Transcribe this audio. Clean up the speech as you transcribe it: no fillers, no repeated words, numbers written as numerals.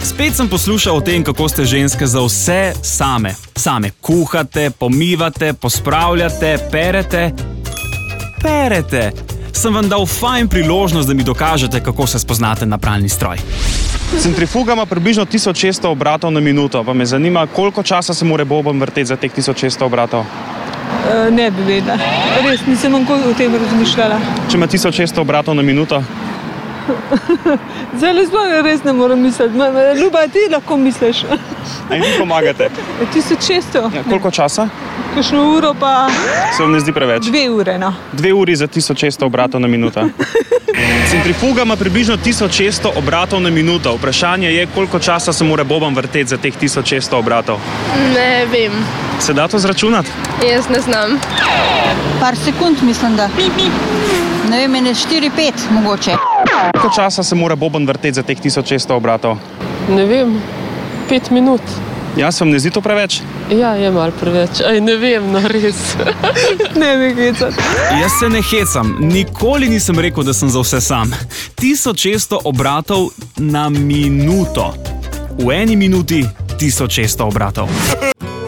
Spet sem poslušal o tem, kako ste ženske za vse same. Same kuhate, pomivate, pospravljate, perete. Sem vam dal fajn priložnost, da mi dokažete, kako se spoznate na pralni stroj. Centrifuga ima približno 1600 obratov na minuto. Pa me zanima, koliko časa se mora boben vrteti za teh 1600 obratov? Ne bi vedela. Res, nisem o tem razmišljala. Če ima 1600 obratov na minuto? Zdaj res ne moram misliti. Ljuba, ti lahko misliš. A mi pomagate? 1600. Ja, koliko časa? Kakšno uro pa... Se vam ne zdi preveč? 2 ure, no. 2 uri za 1600 obratov na minuto. Centrifuga ima približno 1600 obratov na minuto. Vprašanje je, koliko časa se mora boben vrteti za teh 1600 obratov? Ne vem. Se da to zračunati? Jaz ne znam. Par sekund mislim, da. Ne vem, 4-5 mogoče. Koliko časa se mora boben vrteti za teh 1600 obratov? Ne vem, 5 minut. Jaz vam ne zdi to preveč? Ja, je malo preveč. Ne vem, no res. Ne me hecati. Jaz se ne hecam. Nikoli nisem rekel, da sem za vse sam. 1600 obratov na minuto. V 1 minuti 1600 obratov.